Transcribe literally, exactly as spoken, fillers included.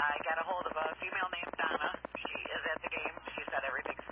I got a hold of a female named Donna. She is at the game. She said everything's